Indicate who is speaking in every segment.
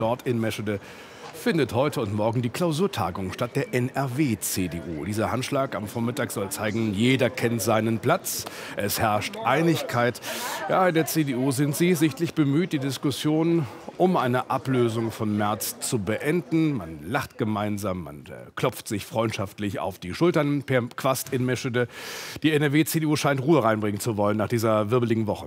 Speaker 1: Dort in Meschede findet heute und morgen die Klausurtagung statt der NRW-CDU. Dieser Handschlag am Vormittag soll zeigen, jeder kennt seinen Platz. Es herrscht Einigkeit. Ja, in der CDU sind sie sichtlich bemüht, die Diskussion um eine Ablösung von Merz zu beenden. Man lacht gemeinsam, man klopft sich freundschaftlich auf die Schultern per Quast in Meschede. Die NRW-CDU scheint Ruhe reinbringen zu wollen nach dieser wirbeligen Woche.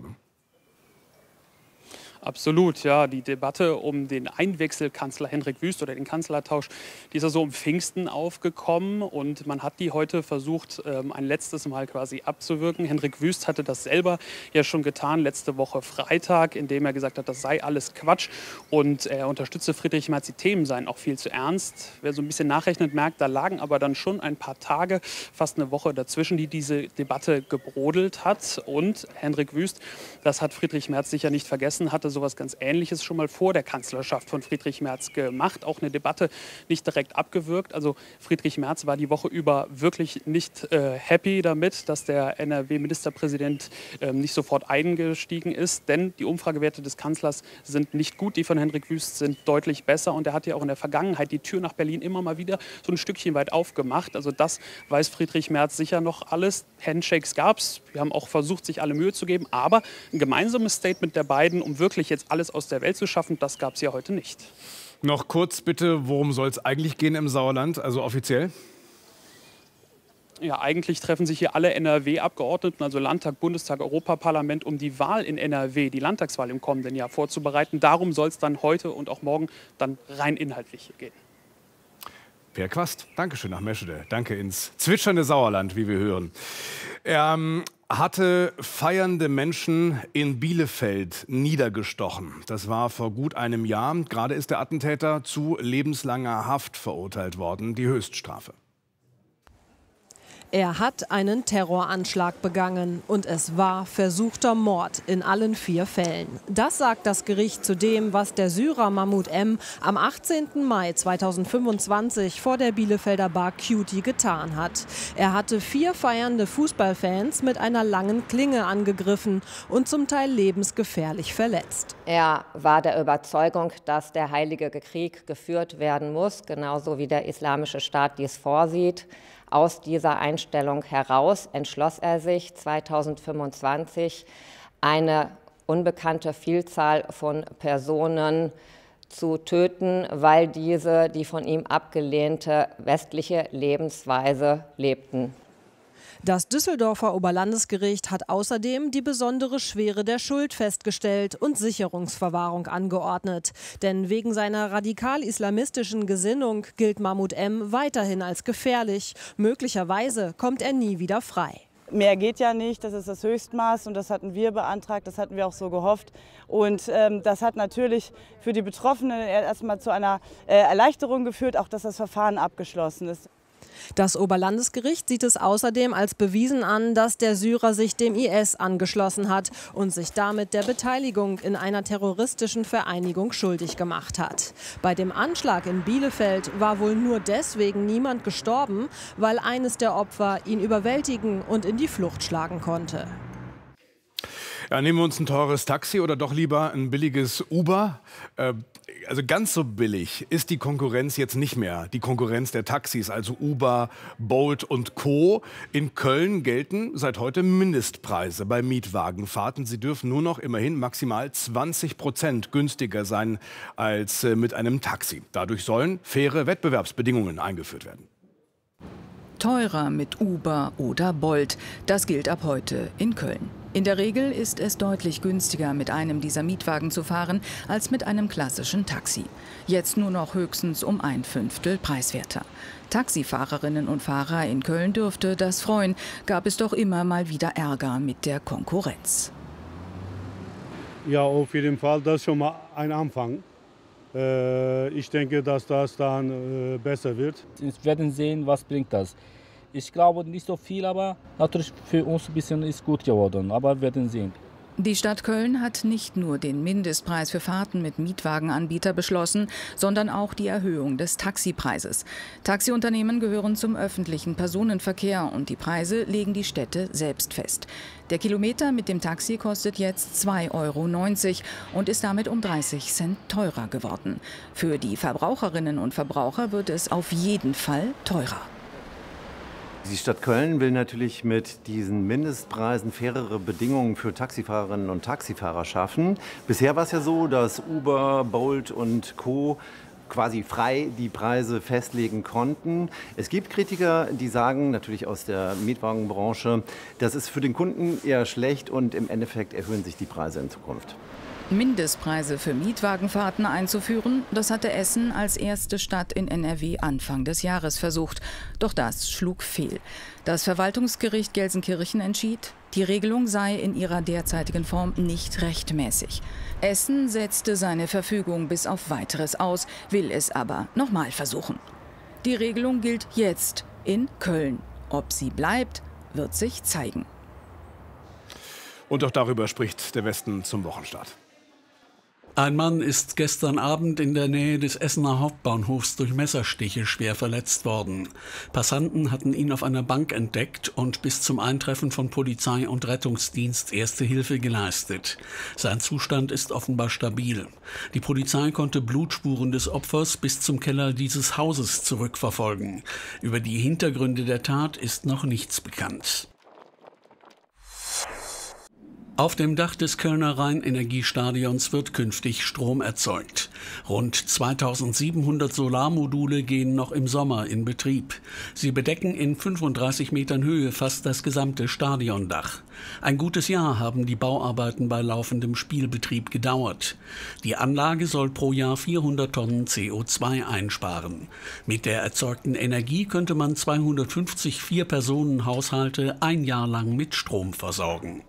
Speaker 2: Absolut, ja. Die Debatte um den Einwechselkanzler Hendrik Wüst oder den Kanzlertausch, die ist ja so um Pfingsten aufgekommen und man hat die heute versucht, ein letztes Mal quasi abzuwirken. Hendrik Wüst hatte das selber ja schon getan, letzte Woche Freitag, indem er gesagt hat, das sei alles Quatsch und er unterstütze Friedrich Merz, die Themen seien auch viel zu ernst. Wer so ein bisschen nachrechnet, merkt, da lagen aber dann schon ein paar Tage, fast eine Woche dazwischen, die diese Debatte gebrodelt hat und Hendrik Wüst, das hat Friedrich Merz sicher nicht vergessen, hatte sowas ganz Ähnliches schon mal vor der Kanzlerschaft von Friedrich Merz gemacht. Auch eine Debatte nicht direkt abgewürgt. Also Friedrich Merz war die Woche über wirklich nicht happy damit, dass der NRW-Ministerpräsident nicht sofort eingestiegen ist. Denn die Umfragewerte des Kanzlers sind nicht gut. Die von Hendrik Wüst sind deutlich besser. Und er hat ja auch in der Vergangenheit die Tür nach Berlin immer mal wieder so ein Stückchen weit aufgemacht. Also das weiß Friedrich Merz sicher noch alles. Handshakes gab es. Wir haben auch versucht, sich alle Mühe zu geben. Aber ein gemeinsames Statement der beiden, um wirklich jetzt alles aus der Welt zu schaffen, das gab es ja heute nicht.
Speaker 1: Noch kurz bitte, worum soll es eigentlich gehen im Sauerland, also offiziell?
Speaker 2: Ja, eigentlich treffen sich hier alle NRW-Abgeordneten, also Landtag, Bundestag, Europaparlament, um die Wahl in NRW, die Landtagswahl im kommenden Jahr vorzubereiten. Darum soll es dann heute und auch morgen dann rein inhaltlich gehen.
Speaker 1: Per Quast, Dankeschön nach Meschede. Danke ins zwitschernde Sauerland, wie wir hören. Er hatte feiernde Menschen in Bielefeld niedergestochen. Das war vor gut einem Jahr. Gerade ist der Attentäter zu lebenslanger Haft verurteilt worden, die Höchststrafe.
Speaker 3: Er hat einen Terroranschlag begangen und es war versuchter Mord in allen 4 Fällen. Das sagt das Gericht zu dem, was der Syrer Mahmoud M. am 18. Mai 2025 vor der Bielefelder Bar Cutie getan hat. Er hatte 4 feiernde Fußballfans mit einer langen Klinge angegriffen und zum Teil lebensgefährlich verletzt.
Speaker 4: Er war der Überzeugung, dass der Heilige Krieg geführt werden muss, genauso wie der Islamische Staat dies vorsieht. Aus dieser Einstellung heraus entschloss er sich 2025, eine unbekannte Vielzahl von Personen zu töten, weil diese die von ihm abgelehnte westliche Lebensweise lebten.
Speaker 3: Das Düsseldorfer Oberlandesgericht hat außerdem die besondere Schwere der Schuld festgestellt und Sicherungsverwahrung angeordnet. Denn wegen seiner radikal-islamistischen Gesinnung gilt Mahmoud M. weiterhin als gefährlich. Möglicherweise kommt er nie wieder frei.
Speaker 5: Mehr geht ja nicht, das ist das Höchstmaß und das hatten wir beantragt, das hatten wir auch so gehofft. Und das hat natürlich für die Betroffenen erstmal zu einer Erleichterung geführt, auch dass das Verfahren abgeschlossen ist.
Speaker 3: Das Oberlandesgericht sieht es außerdem als bewiesen an, dass der Syrer sich dem IS angeschlossen hat und sich damit der Beteiligung in einer terroristischen Vereinigung schuldig gemacht hat. Bei dem Anschlag in Bielefeld war wohl nur deswegen niemand gestorben, weil eines der Opfer ihn überwältigen und in die Flucht schlagen konnte.
Speaker 1: Ja, nehmen wir uns ein teures Taxi oder doch lieber ein billiges Uber? Also ganz so billig ist die Konkurrenz jetzt nicht mehr. Die Konkurrenz der Taxis, also Uber, Bolt und Co. In Köln gelten seit heute Mindestpreise bei Mietwagenfahrten. Sie dürfen nur noch immerhin maximal 20% günstiger sein als mit einem Taxi. Dadurch sollen faire Wettbewerbsbedingungen eingeführt werden.
Speaker 6: Teurer mit Uber oder Bolt. Das gilt ab heute in Köln. In der Regel ist es deutlich günstiger, mit einem dieser Mietwagen zu fahren, als mit einem klassischen Taxi. Jetzt nur noch höchstens um 1/5 preiswerter. Taxifahrerinnen und Fahrer in Köln dürfte das freuen, gab es doch immer mal wieder Ärger mit der Konkurrenz.
Speaker 7: Ja, auf jeden Fall, das ist schon mal ein Anfang. Ich denke, dass das dann besser wird.
Speaker 8: Wir werden sehen, was bringt das. Ich glaube nicht so viel, aber natürlich für uns ein bisschen ist gut geworden. Aber wir werden sehen.
Speaker 6: Die Stadt Köln hat nicht nur den Mindestpreis für Fahrten mit Mietwagenanbieter beschlossen, sondern auch die Erhöhung des Taxipreises. Taxiunternehmen gehören zum öffentlichen Personenverkehr und die Preise legen die Städte selbst fest. Der Kilometer mit dem Taxi kostet jetzt 2,90 € und ist damit um 30 Cent teurer geworden. Für die Verbraucherinnen und Verbraucher wird es auf jeden Fall teurer.
Speaker 9: Die Stadt Köln will natürlich mit diesen Mindestpreisen fairere Bedingungen für Taxifahrerinnen und Taxifahrer schaffen. Bisher war es ja so, dass Uber, Bolt und Co. quasi frei die Preise festlegen konnten. Es gibt Kritiker, die sagen, natürlich aus der Mietwagenbranche, das ist für den Kunden eher schlecht und im Endeffekt erhöhen sich die Preise in Zukunft.
Speaker 6: Mindestpreise für Mietwagenfahrten einzuführen, das hatte Essen als erste Stadt in NRW Anfang des Jahres versucht. Doch das schlug fehl. Das Verwaltungsgericht Gelsenkirchen entschied, die Regelung sei in ihrer derzeitigen Form nicht rechtmäßig. Essen setzte seine Verfügung bis auf Weiteres aus, will es aber nochmal versuchen. Die Regelung gilt jetzt in Köln. Ob sie bleibt, wird sich zeigen.
Speaker 1: Und auch darüber spricht der Westen zum Wochenstart.
Speaker 10: Ein Mann ist gestern Abend in der Nähe des Essener Hauptbahnhofs durch Messerstiche schwer verletzt worden. Passanten hatten ihn auf einer Bank entdeckt und bis zum Eintreffen von Polizei und Rettungsdienst erste Hilfe geleistet. Sein Zustand ist offenbar stabil. Die Polizei konnte Blutspuren des Opfers bis zum Keller dieses Hauses zurückverfolgen. Über die Hintergründe der Tat ist noch nichts bekannt. Auf dem Dach des Kölner Rheinenergiestadions wird künftig Strom erzeugt. Rund 2700 Solarmodule gehen noch im Sommer in Betrieb. Sie bedecken in 35 Metern Höhe fast das gesamte Stadiondach. Ein gutes Jahr haben die Bauarbeiten bei laufendem Spielbetrieb gedauert. Die Anlage soll pro Jahr 400 Tonnen CO2 einsparen. Mit der erzeugten Energie könnte man 250 Vier-Personen-Haushalte ein Jahr lang mit Strom versorgen.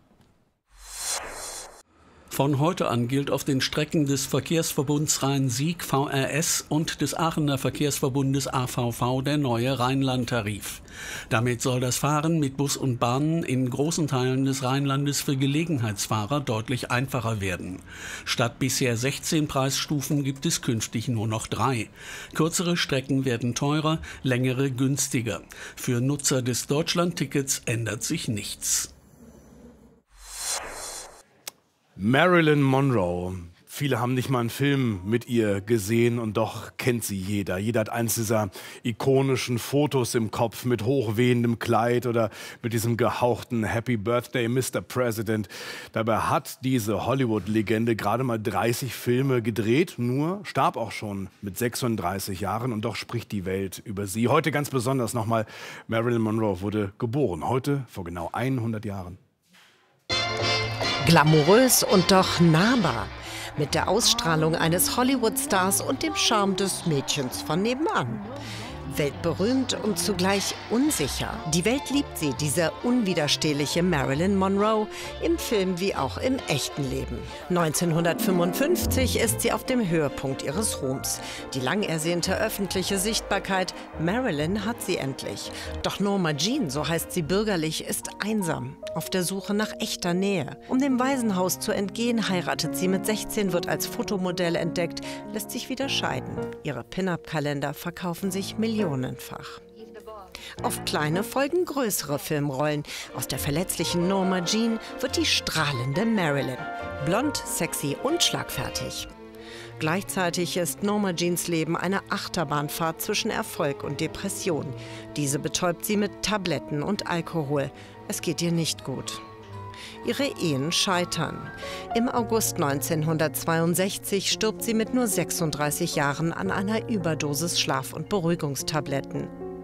Speaker 10: Von heute an gilt auf den Strecken des Verkehrsverbunds Rhein-Sieg VRS und des Aachener Verkehrsverbundes AVV der neue Rheinland-Tarif. Damit soll das Fahren mit Bus und Bahnen in großen Teilen des Rheinlandes für Gelegenheitsfahrer deutlich einfacher werden. Statt bisher 16 Preisstufen gibt es künftig nur noch 3. Kürzere Strecken werden teurer, längere günstiger. Für Nutzer des Deutschland-Tickets ändert sich nichts.
Speaker 1: Marilyn Monroe. Viele haben nicht mal einen Film mit ihr gesehen und doch kennt sie jeder. Jeder hat eins dieser ikonischen Fotos im Kopf mit hochwehendem Kleid oder mit diesem gehauchten Happy Birthday, Mr. President. Dabei hat diese Hollywood-Legende gerade mal 30 Filme gedreht, nur starb auch schon mit 36 Jahren und doch spricht die Welt über sie. Heute ganz besonders nochmal, Marilyn Monroe wurde geboren, heute vor genau 100 Jahren.
Speaker 11: Glamourös und doch nahbar. Mit der Ausstrahlung eines Hollywood-Stars und dem Charme des Mädchens von nebenan. Weltberühmt und zugleich unsicher. Die Welt liebt sie, diese unwiderstehliche Marilyn Monroe, im Film wie auch im echten Leben. 1955 ist sie auf dem Höhepunkt ihres Ruhms. Die lang ersehnte öffentliche Sichtbarkeit, Marilyn hat sie endlich. Doch Norma Jean, so heißt sie bürgerlich, ist einsam, auf der Suche nach echter Nähe. Um dem Waisenhaus zu entgehen, heiratet sie mit 16, wird als Fotomodell entdeckt, lässt sich wieder scheiden. Ihre Pin-Up-Kalender verkaufen sich millionenfach. Auf kleine folgen größere Filmrollen. Aus der verletzlichen Norma Jean wird die strahlende Marilyn. Blond, sexy und schlagfertig. Gleichzeitig ist Norma Jeans Leben eine Achterbahnfahrt zwischen Erfolg und Depression. Diese betäubt sie mit Tabletten und Alkohol. Es geht ihr nicht gut. Ihre Ehen scheitern. Im August 1962 stirbt sie mit nur 36 Jahren an einer Überdosis Schlaf- und Beruhigungstabletten.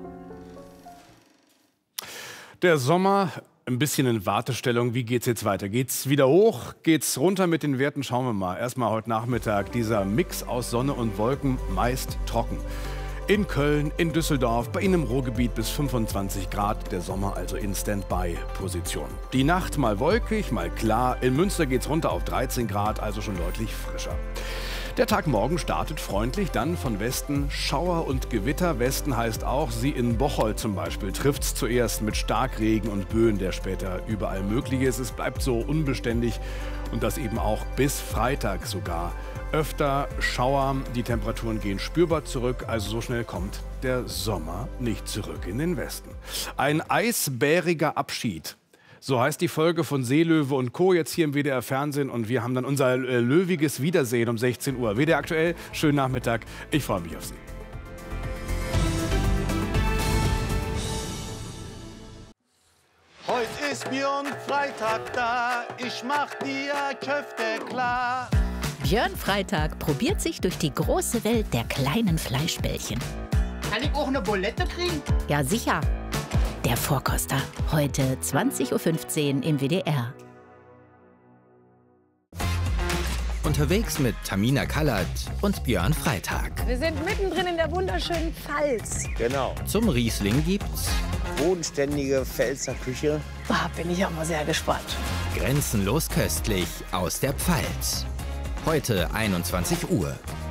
Speaker 1: Der Sommer, ein bisschen in Wartestellung. Wie geht's jetzt weiter? Geht's wieder hoch? Geht's runter mit den Werten? Schauen wir mal. Erstmal heute Nachmittag dieser Mix aus Sonne und Wolken, meist trocken. In Köln, in Düsseldorf, bei Ihnen im Ruhrgebiet bis 25 Grad, der Sommer also in Standby-Position. Die Nacht mal wolkig, mal klar. In Münster geht's runter auf 13 Grad, also schon deutlich frischer. Der Tag morgen startet freundlich, dann von Westen Schauer und Gewitter. Westen heißt auch, sie in Bocholt zum Beispiel trifft's zuerst mit Starkregen und Böen, der später überall möglich ist. Es bleibt so unbeständig und das eben auch bis Freitag sogar. Öfter Schauer, die Temperaturen gehen spürbar zurück, also so schnell kommt der Sommer nicht zurück in den Westen. Ein eisbäriger Abschied. So heißt die Folge von Seelöwe und Co. jetzt hier im WDR Fernsehen und wir haben dann unser löwiges Wiedersehen um 16 Uhr. WDR aktuell, schönen Nachmittag, ich freue mich auf Sie.
Speaker 12: Heute ist Björn Freitag da, ich mach dir Köfte klar.
Speaker 13: Björn Freitag probiert sich durch die große Welt der kleinen Fleischbällchen.
Speaker 14: Kann ich auch eine Bulette kriegen?
Speaker 13: Ja, sicher. Der Vorkoster. Heute 20:15 Uhr im WDR.
Speaker 15: Unterwegs mit Tamina Kallert und Björn Freitag.
Speaker 16: Wir sind mittendrin in der wunderschönen Pfalz.
Speaker 17: Genau.
Speaker 15: Zum Riesling gibt's
Speaker 17: bodenständige Pfälzer Küche.
Speaker 16: Bin ich auch mal sehr gespannt.
Speaker 15: Grenzenlos köstlich aus der Pfalz. Heute 21 Uhr.